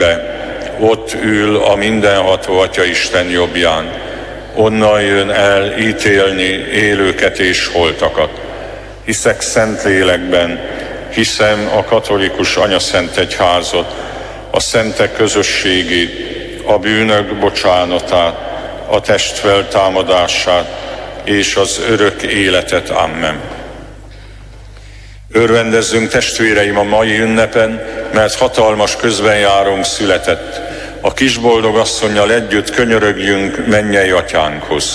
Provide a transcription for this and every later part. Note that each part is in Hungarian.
Ott ül a mindenható Atyaisten jobbján, onnan jön el ítélni élőket és holtakat. Hiszek Szentlélekben, hiszem a katolikus anyaszent egyházat, a szentek közösségét, a bűnök bocsánatát, a test feltámadását és az örök életet. Amen. Örvendezzünk, testvéreim, a mai ünnepen, mert hatalmas közbenjárónk született. A kisboldog asszonnyal együtt könyörögjünk mennyei Atyánkhoz.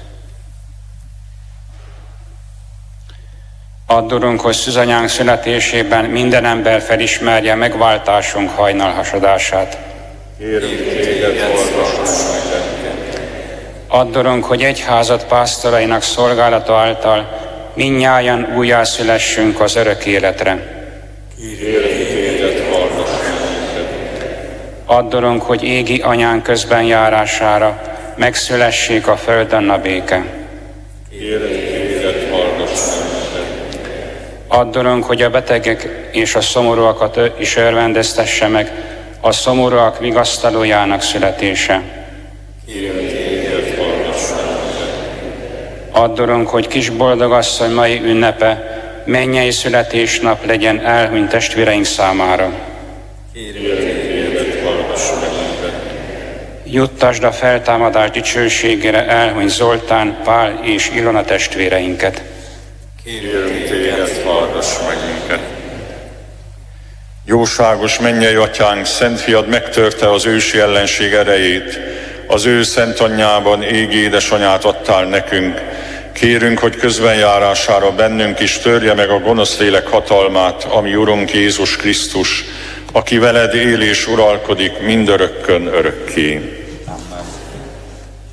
Add, Urunk, hogy szűzanyánk születésében minden ember felismerje megváltásunk hajnalhasadását. Kérünk téged, hallgass meg. Add, Urunk, hogy egyházad pásztorainak szolgálata által mindnyájan újjászülessünk az örök életre. Kérünk téged, hallgass meg. Add, Urunk, hogy égi anyánk közben járására megszülessék a földön a béke. Kérünk téged, hallgass meg. Add, Urunk, hogy a betegek és a szomorúakat is örvendeztesse meg a szomorúak vigasztalójának születése. Kérünk téged, hallgass meg. Add, Urunk, hogy kisboldogasszony mai ünnepe mennyei születésnap legyen elhunyt testvéreink számára. Kérünk téged, hallgass meg. Juttasd a feltámadás dicsőségére elhunyt Zoltán, Pál és Ilona testvéreinket. Kérünk téged, hallgass meg minket. Jóságos mennyei Atyánk, Szent Fiad megtörte az ősi ellenség erejét, az ő szent anyjában égi édesanyát adtál nekünk. Kérünk, hogy közbenjárására bennünk is törje meg a gonosz lélek hatalmát, ami Urunk Jézus Krisztus, aki veled él és uralkodik mindörökkön örökké. Amen.